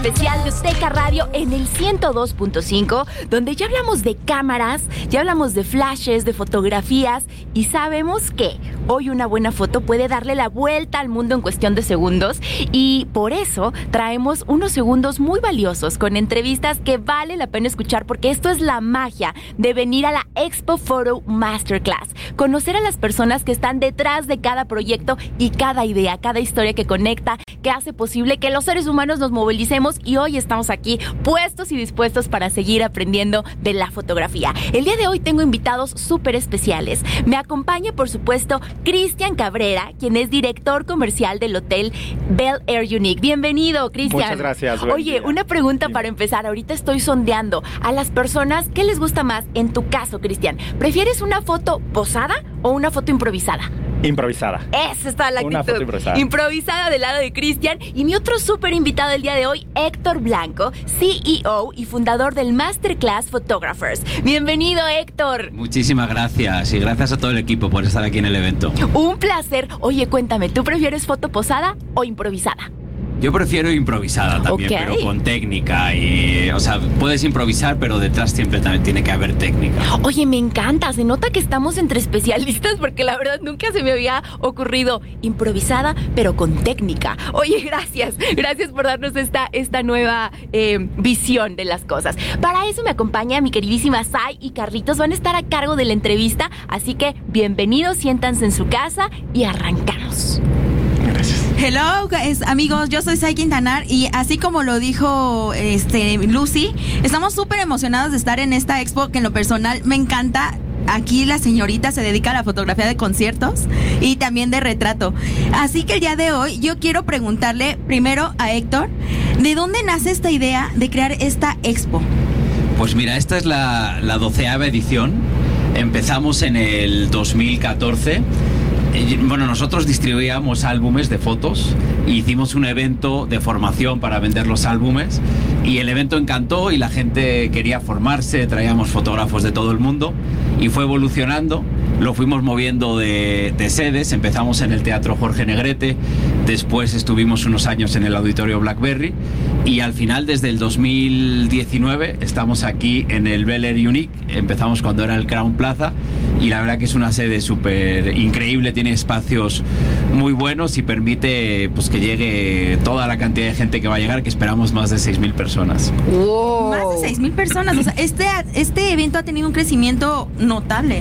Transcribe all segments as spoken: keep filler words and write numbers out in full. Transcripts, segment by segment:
especial de Azteca Radio en el ciento dos punto cinco, donde ya hablamos de cámaras, ya hablamos de flashes, de fotografías, y sabemos que hoy una buena foto puede darle la vuelta al mundo en cuestión de segundos, y por eso traemos unos segundos muy valiosos con entrevistas que vale la pena escuchar, porque esto es la magia de venir a la Expo Photo Masterclass, conocer a las personas que están detrás de cada proyecto y cada idea, cada historia que conecta, que hace posible que los seres humanos nos movilicemos, y hoy estamos aquí puestos y dispuestos para seguir aprendiendo de la fotografía. El día de hoy tengo invitados súper especiales. Me acompaña, por supuesto, Cristian Cabrera, quien es director comercial del hotel Bel Air Unique. Bienvenido, Cristian. Muchas gracias. Oye, una pregunta para empezar. Ahorita estoy sondeando a las personas. ¿Qué les gusta más? En tu caso, Cristian, ¿prefieres una foto posada o una foto improvisada? Improvisada. Esa está la actitud. Una foto improvisada. Improvisada del lado de Cristian. Y mi otro súper invitado el día de hoy, Héctor Blanco, C E O y fundador del Masterclass Photographers. Bienvenido, Héctor. Muchísimas gracias, y gracias a todo el equipo por estar aquí en el evento. Un placer. Oye, cuéntame, ¿tú prefieres foto posada o improvisada? Yo prefiero improvisada también, Okay. pero con técnica. Y, o sea, puedes improvisar, pero detrás siempre también tiene que haber técnica. Oye, me encanta. Se nota que estamos entre especialistas, porque la verdad nunca se me había ocurrido improvisada, pero con técnica. Oye, gracias. Gracias por darnos esta, esta nueva eh, visión de las cosas. Para eso me acompaña mi queridísima Sai y Carlitos. Van a estar a cargo de la entrevista, así que bienvenidos, siéntanse en su casa y arrancamos. Gracias. Hello, es, amigos, yo soy Sai Quintanar, y así como lo dijo este Lucy, estamos súper emocionados de estar en esta expo, que en lo personal me encanta. Aquí la señorita se dedica a la fotografía de conciertos y también de retrato. Así que el día de hoy yo quiero preguntarle primero a Héctor, ¿de dónde nace esta idea de crear esta expo? Pues mira, esta es la, la doceava edición. Empezamos en el dos mil catorce. Bueno, nosotros distribuíamos álbumes de fotos e hicimos un evento de formación para vender los álbumes, y el evento encantó y la gente quería formarse, traíamos fotógrafos de todo el mundo y fue evolucionando. Lo fuimos moviendo de, de sedes. Empezamos en el Teatro Jorge Negrete, después estuvimos unos años en el Auditorio Blackberry, y al final, desde el dos mil diecinueve, estamos aquí en el Bel Air Unique. Empezamos cuando era el Crown Plaza, y la verdad que es una sede súper increíble, tiene espacios muy buenos y permite pues que llegue toda la cantidad de gente que va a llegar, que esperamos más de seis mil personas. Wow. Más de seis mil personas, o sea, este, este evento ha tenido un crecimiento notable.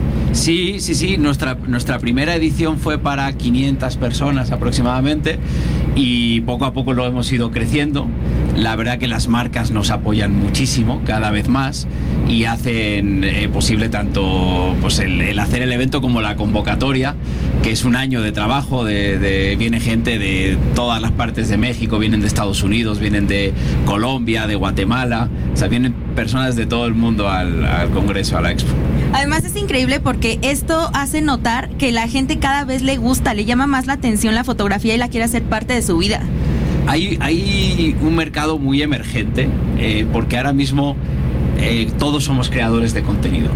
Sí, sí, sí. Nuestra, nuestra primera edición fue para quinientas personas aproximadamente, y poco a poco lo hemos ido creciendo. La verdad que las marcas nos apoyan muchísimo, cada vez más, y hacen eh, posible tanto pues el, el hacer el evento como la convocatoria, que es un año de trabajo. De, de, viene gente de todas las partes de México, vienen de Estados Unidos, vienen de Colombia, de Guatemala. O sea, vienen personas de todo el mundo al, al congreso, a la expo. Además es increíble porque esto hace notar que la gente cada vez le gusta, le llama más la atención la fotografía y la quiere hacer parte de su vida. Hay, hay un mercado muy emergente, eh, porque ahora mismo eh, todos somos creadores de contenido.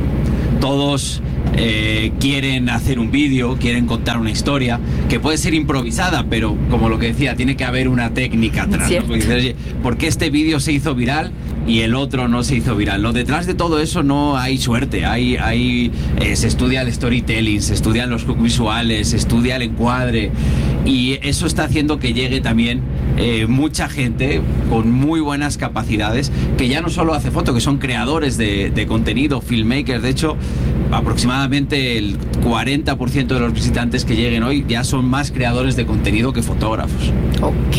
Todos eh, quieren hacer un vídeo, quieren contar una historia, que puede ser improvisada, pero como lo que decía, tiene que haber una técnica atrás, ¿no? Porque dices, oye, ¿por qué este vídeo se hizo viral y el otro no se hizo viral? No, detrás de todo eso no hay suerte, hay, hay, eh, se estudia el storytelling, se estudian los hooks visuales, se estudia el encuadre, y eso está haciendo que llegue también eh, mucha gente con muy buenas capacidades, que ya no solo hace foto, que son creadores de, de contenido, filmmakers. De hecho, aproximadamente el cuarenta por ciento de los visitantes que lleguen hoy ya son más creadores de contenido que fotógrafos. Ok.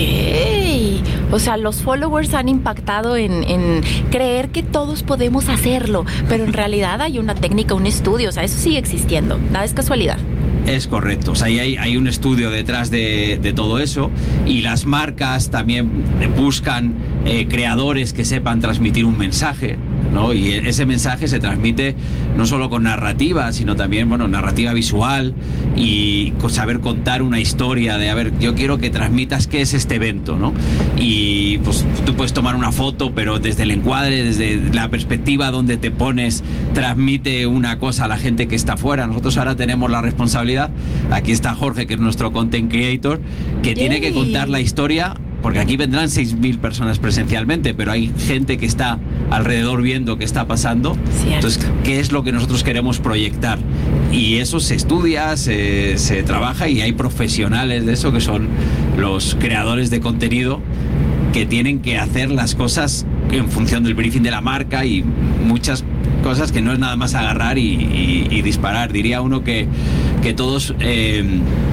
O sea, los followers han impactado en, en creer que todos podemos hacerlo, pero en realidad hay una técnica, un estudio. O sea, eso sigue existiendo. Nada es casualidad. Es correcto, o sea, hay, hay un estudio detrás de, de todo eso, y las marcas también buscan eh, creadores que sepan transmitir un mensaje, ¿no? Y ese mensaje se transmite no solo con narrativa, sino también, bueno, narrativa visual, y con saber contar una historia de, a ver, yo quiero que transmitas qué es este evento, ¿no? Y pues tú puedes tomar una foto, pero desde el encuadre, desde la perspectiva donde te pones, transmite una cosa a la gente que está fuera. Nosotros ahora tenemos la responsabilidad, aquí está Jorge, que es nuestro content creator, que Yay. tiene que contar la historia porque aquí vendrán seis mil personas presencialmente, pero hay gente que está alrededor viendo qué está pasando. Cierto. Entonces, ¿qué es lo que nosotros queremos proyectar? Y eso se estudia, se, se trabaja, y hay profesionales de eso que son los creadores de contenido que tienen que hacer las cosas en función del briefing de la marca y muchas cosas que no es nada más agarrar y, y, y disparar. Diría uno que, que todos eh,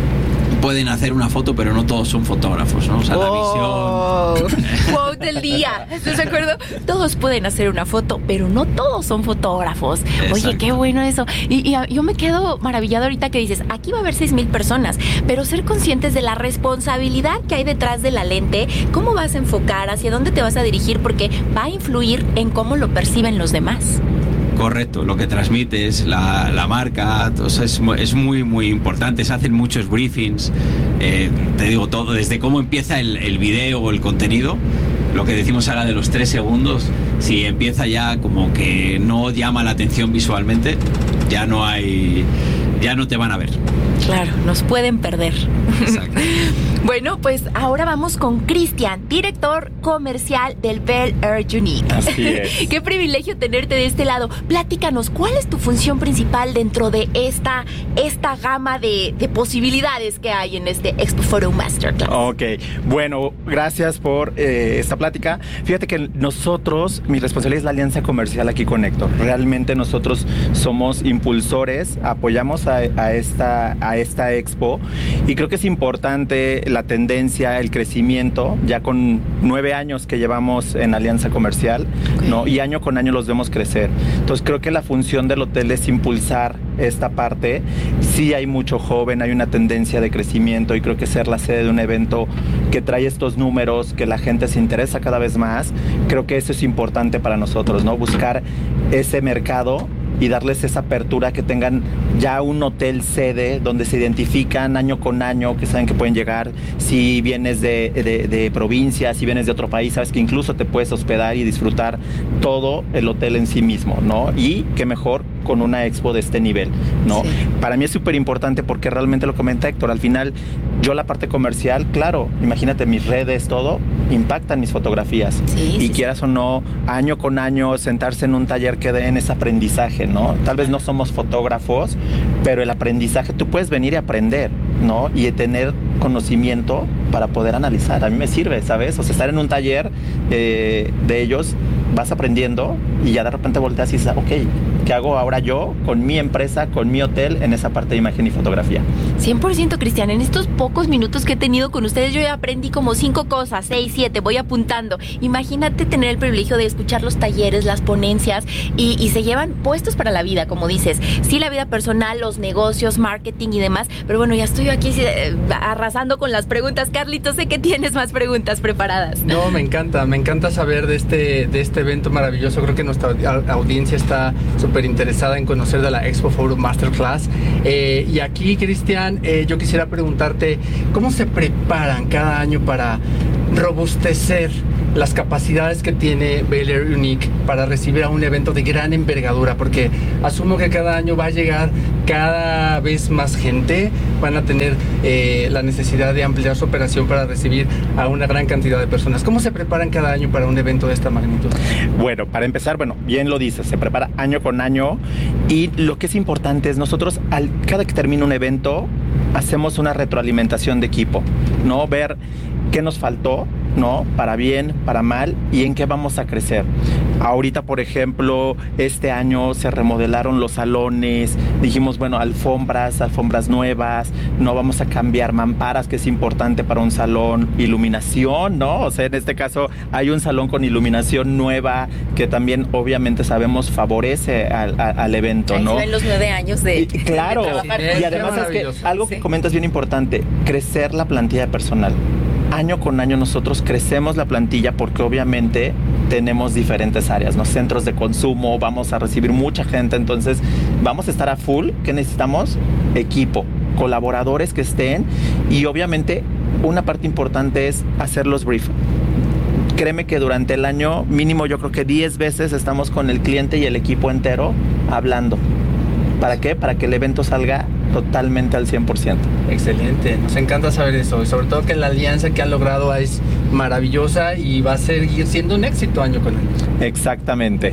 pueden hacer una foto, pero no todos son fotógrafos, ¿no? O sea, oh. la visión... Quote del día. ¿Estás de acuerdo? Todos pueden hacer una foto, pero no todos son fotógrafos. Exacto. Oye, qué bueno eso. Y, y yo me quedo maravillado ahorita que dices, aquí va a haber seis mil personas, pero ser conscientes de la responsabilidad que hay detrás de la lente, cómo vas a enfocar, hacia dónde te vas a dirigir, porque va a influir en cómo lo perciben los demás. Correcto, lo que transmites, la, la marca, entonces es, es muy, muy importante. Se hacen muchos briefings, eh, te digo todo, desde cómo empieza el, el video o el contenido, lo que decimos ahora de los tres segundos, si empieza ya como que no llama la atención visualmente, ya no hay, ya no te van a ver. Claro, nos pueden perder. Exacto. Bueno, pues ahora vamos con Cristian, director comercial del Bel Air Unique. Así es. Qué privilegio tenerte de este lado. Platícanos, ¿cuál es tu función principal dentro de esta, esta gama de, de posibilidades que hay en este Expo Photo Masterclass? Ok, bueno, gracias por eh, esta plática. Fíjate que nosotros, mi responsabilidad es la alianza comercial aquí con Héctor. Realmente nosotros somos impulsores, apoyamos a, a, esta, a esta expo, y creo que es importante la tendencia, el crecimiento, ya con nueve años que llevamos en alianza comercial, okay, ¿no? Y año con año los vemos crecer. Entonces creo que la función del hotel es impulsar esta parte. Sí hay mucho joven, hay una tendencia de crecimiento, y creo que ser la sede de un evento que trae estos números, que la gente se interesa cada vez más, creo que eso es importante para nosotros, ¿no? Buscar ese mercado y darles esa apertura, que tengan ya un hotel sede donde se identifican año con año, que saben que pueden llegar. Si vienes de, de, de provincia, si vienes de otro país, sabes que incluso te puedes hospedar y disfrutar todo el hotel en sí mismo, ¿no? Y qué mejor con una expo de este nivel, ¿no? Sí. Para mí es súper importante, porque realmente lo comenta Héctor, al final yo la parte comercial, claro, imagínate, mis redes, todo, impactan mis fotografías. Sí, y sí, quieras sí. o no, año con año, sentarse en un taller que den ese aprendizaje, ¿no? Tal vez no somos fotógrafos, pero el aprendizaje, tú puedes venir y aprender, ¿no? Y tener conocimiento para poder analizar. A mí me sirve, ¿sabes? O sea, estar en un taller eh, de ellos, vas aprendiendo, y ya de repente volteas y dices, ok, ¿qué hago ahora yo con mi empresa, con mi hotel, en esa parte de imagen y fotografía? cien por ciento, Cristian. En estos pocos minutos que he tenido con ustedes, yo ya aprendí como cinco cosas, seis, siete, voy apuntando. Imagínate tener el privilegio de escuchar los talleres, las ponencias, y, y se llevan puestos para la vida, como dices. Sí, la vida personal, los negocios, marketing y demás, pero bueno, ya estoy aquí eh, arrasando con las preguntas. Carlitos, sé que tienes más preguntas preparadas. No, me encanta, me encanta saber de este, de este evento maravilloso. Creo que nuestra audiencia está súper interesada en conocer de la Expo Photo Masterclass. Eh, y aquí, Cristian, eh, yo quisiera preguntarte, ¿cómo se preparan cada año para robustecer las capacidades que tiene Bel Air Unique para recibir a un evento de gran envergadura? Porque asumo que cada año va a llegar cada vez más gente, van a tener eh, la necesidad de ampliar su operación para recibir a una gran cantidad de personas. ¿Cómo se preparan cada año para un evento de esta magnitud? Bueno, para empezar, bueno, bien lo dices, se prepara año con año, y lo que es importante es nosotros, al, cada que termina un evento, hacemos una retroalimentación de equipo, ¿no? Ver qué nos faltó, ¿no? Para bien, para mal, y en qué vamos a crecer. Ahorita, por ejemplo, este año se remodelaron los salones, dijimos, bueno, alfombras, alfombras nuevas, no vamos a cambiar mamparas, que es importante para un salón, iluminación, ¿no? O sea, en este caso hay un salón con iluminación nueva, que también obviamente sabemos favorece al, al, al evento, ahí ¿no? se ven los nueve años de, y, claro, de trabajar. Y además es que algo que comentas bien importante, crecer la plantilla de personal. Año con año nosotros crecemos la plantilla, porque obviamente tenemos diferentes áreas, ¿no? Centros de consumo, vamos a recibir mucha gente, entonces vamos a estar a full. ¿Qué necesitamos? Equipo, colaboradores que estén, y obviamente una parte importante es hacer los briefs. Créeme que durante el año mínimo yo creo que diez veces estamos con el cliente y el equipo entero hablando. ¿Para qué? Para que el evento salga totalmente al cien por ciento. Excelente, nos encanta saber eso, y sobre todo que la alianza que han logrado es maravillosa y va a seguir siendo un éxito año con año. Exactamente.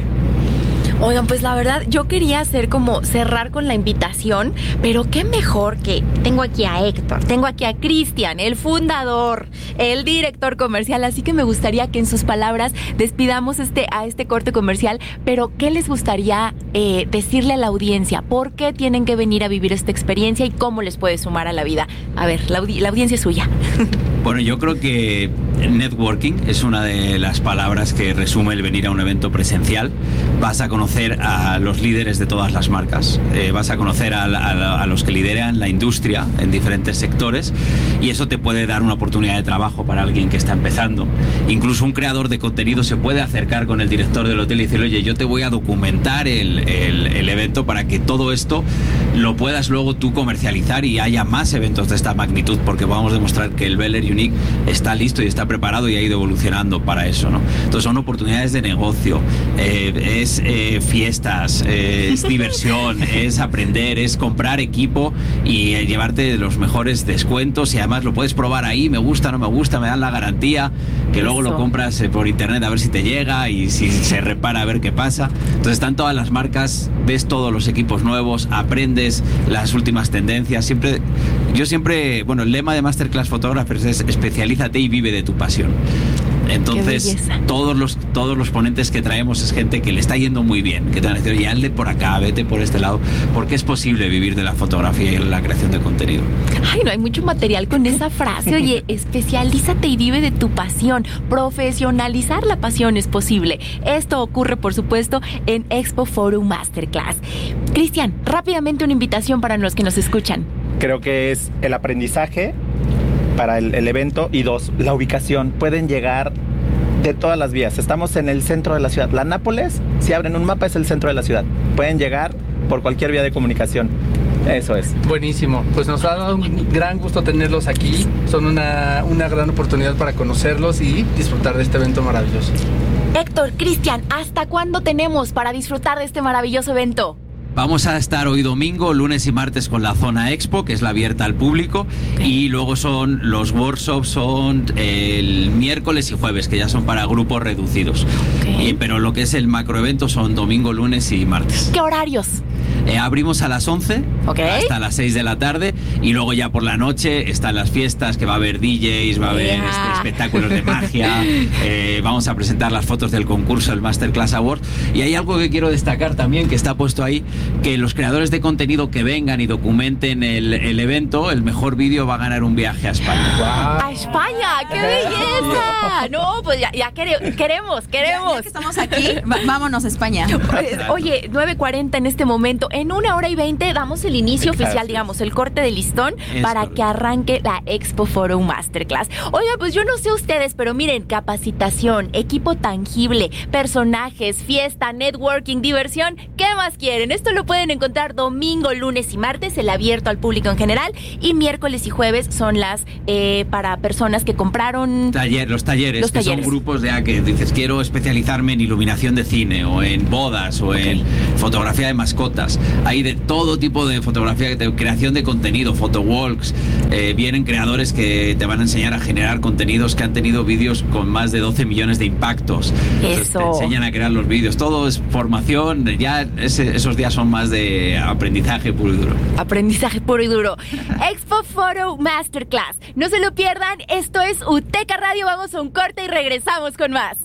Oigan, pues la verdad, yo quería hacer como cerrar con la invitación, pero qué mejor que tengo aquí a Héctor, tengo aquí a Cristian, el fundador, el director comercial, así que me gustaría que en sus palabras despidamos este, a este corte comercial, pero ¿qué les gustaría eh, decirle a la audiencia? ¿Por qué tienen que venir a vivir esta experiencia y cómo les puede sumar a la vida? A ver, la, audi- la audiencia es suya. Bueno, yo creo que networking es una de las palabras que resume el venir a un evento presencial. Vas a conocer a los líderes de todas las marcas, eh, vas a conocer a, a, a los que lideran la industria en diferentes sectores, y eso te puede dar una oportunidad de trabajo para alguien que está empezando. Incluso un creador de contenido se puede acercar con el director del hotel y decirle: oye, yo te voy a documentar el, el, el evento para que todo esto lo puedas luego tú comercializar y haya más eventos de esta magnitud, porque vamos a demostrar que el Beller Unique está listo y está preparado y ha ido evolucionando para eso, ¿no? Entonces son oportunidades de negocio, eh, es eh, fiestas, eh, es diversión, es aprender, es comprar equipo y eh, llevarte los mejores descuentos, y además lo puedes probar ahí, me gusta, no me gusta, me dan la garantía, que luego Eso. lo compras eh, por internet a ver si te llega y si se repara a ver qué pasa. Entonces están todas las marcas, ves todos los equipos nuevos, aprendes las últimas tendencias. Siempre, yo siempre, bueno, el lema de Masterclass Photographers es: especialízate y vive de tu pasión. Entonces, todos los, todos los ponentes que traemos es gente que le está yendo muy bien, que te van a decir: oye, hazle por acá, vete por este lado, porque es posible vivir de la fotografía y la creación de contenido. Ay, no hay mucho material con esa frase. Oye, especialízate y vive de tu pasión. Profesionalizar la pasión es posible. Esto ocurre, por supuesto, en Expo Forum Masterclass. Cristian, rápidamente una invitación para los que nos escuchan. Creo que es el aprendizaje para el, el evento, y dos, la ubicación. Pueden llegar de todas las vías. Estamos en el centro de la ciudad. La Nápoles, si abren un mapa, es el centro de la ciudad. Pueden llegar por cualquier vía de comunicación. Eso es. Buenísimo, pues nos ha dado un gran gusto tenerlos aquí. Son una, una gran oportunidad para conocerlos y disfrutar de este evento maravilloso. Héctor, Cristian, ¿hasta cuándo tenemos para disfrutar de este maravilloso evento? Vamos a estar hoy domingo, lunes y martes con la zona Expo, que es la abierta al público, y luego son los workshops, son el miércoles y jueves, que ya son para grupos reducidos. Okay. Y, pero lo que es el macroevento son domingo, lunes y martes. ¿Qué horarios? Eh, abrimos a las once, okay, hasta las seis de la tarde, y luego ya por la noche están las fiestas, que va a haber D Js, va a haber yeah. este, espectáculos de magia, eh, vamos a presentar las fotos del concurso, el Masterclass Award. Y hay algo que quiero destacar también, que está puesto ahí, que los creadores de contenido que vengan y documenten el, el evento, el mejor vídeo va a ganar un viaje a España. Wow. ¡A España! ¡Qué belleza! No, pues ya, ya quere- queremos, queremos. Ya, ya que estamos aquí, va- vámonos a España. Oye, nueve cuarenta en este momento. En una hora y veinte damos el inicio Exacto. oficial, digamos, el corte de listón Es para correcto. que arranque la Expo Forum Masterclass. Oiga, pues yo no sé ustedes, pero miren, capacitación, equipo tangible, personajes, fiesta, networking, diversión, ¿qué más quieren? Esto lo pueden encontrar domingo, lunes y martes, el abierto al público en general, y miércoles y jueves son las eh, para personas que compraron... Taller, los talleres, Los que talleres. son grupos de a que dices: quiero especializarme en iluminación de cine, o en bodas, o Okay. en fotografía de mascotas. Hay de todo tipo de fotografía, de creación de contenido, photowalks. Eh, vienen creadores que te van a enseñar a generar contenidos, que han tenido vídeos con más de doce millones de impactos. Entonces, Eso. te enseñan a crear los vídeos. Todo es formación. Ya ese- esos días son más de aprendizaje puro y duro. Aprendizaje puro y duro. Expo Forum Masterclass. No se lo pierdan. Esto es Uteca Radio. Vamos a un corte y regresamos con más.